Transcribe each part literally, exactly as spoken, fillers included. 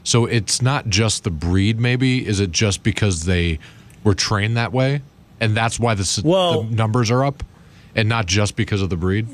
So it's not just the breed, maybe. Is it just because they were trained that way? And that's why the, well, the numbers are up? And not just because of the breed?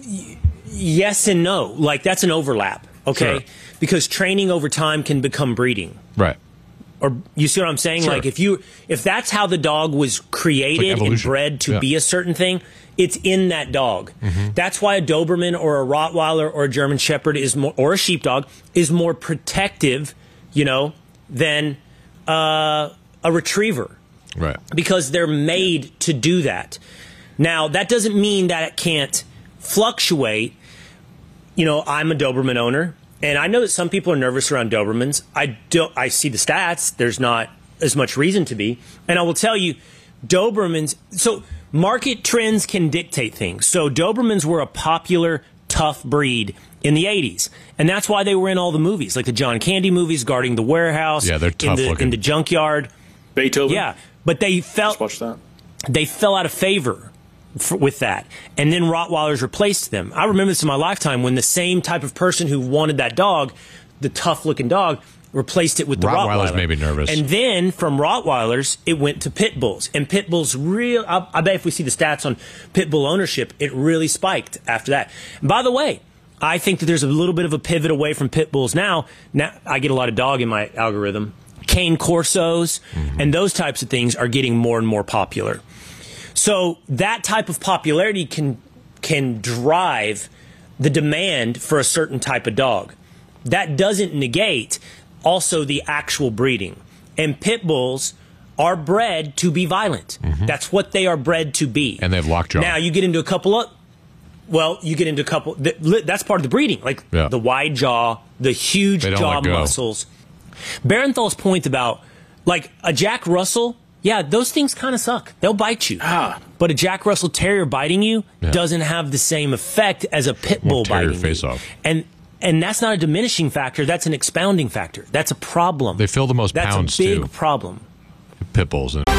Yes and no. Like, that's an overlap, okay? Sure. Because training over time can become breeding. Right. Or you see what I'm saying? Sure. Like, if you if that's how the dog was created like and bred to yeah. be a certain thing, it's in that dog. Mm-hmm. That's why a Doberman or a Rottweiler or a German Shepherd is more, or a Sheepdog is more protective, you know, than uh, a Retriever. Right. Because they're made to do that. Now, that doesn't mean that it can't fluctuate. You know, I'm a Doberman owner. And I know that some people are nervous around Dobermans. I don't. I see the stats. There's not as much reason to be. And I will tell you, Dobermans. So market trends can dictate things. So Dobermans were a popular, tough breed in the eighties, and that's why they were in all the movies, like the John Candy movies, Guarding the Warehouse. Yeah, they're tough in the, looking. in the Junkyard. Beethoven. Yeah, but they felt watch that. They fell out of favor for, with that. And then Rottweilers replaced them. I remember this in my lifetime when the same type of person who wanted that dog, the tough-looking dog, replaced it with the Rottweilers Rottweiler. made me nervous. And then from Rottweilers, it went to Pit Bulls. And Pit Bulls real, I, I bet if we see the stats on Pit Bull ownership, it really spiked after that. And by the way, I think that there's a little bit of a pivot away from Pit Bulls now. Now I get a lot of dog in my algorithm. Cane Corsos mm-hmm. and those types of things are getting more and more popular. So that type of popularity can can drive the demand for a certain type of dog. That doesn't negate also the actual breeding. And Pit Bulls are bred to be violent. Mm-hmm. That's what they are bred to be. And they have lockjaw. Now you get into a couple of, well, you get into a couple, that's part of the breeding. Like yeah. the wide jaw, the huge jaw muscles. Barenthal's point about, like, a Jack Russell, yeah, those things kind of suck. They'll bite you. Ah. But a Jack Russell Terrier biting you yeah. doesn't have the same effect as a Pit Bull biting your face you. Off. And and that's not a diminishing factor. That's an expounding factor. That's a problem. They fill the most that's pounds, too. That's a big too. problem. Pit Bulls.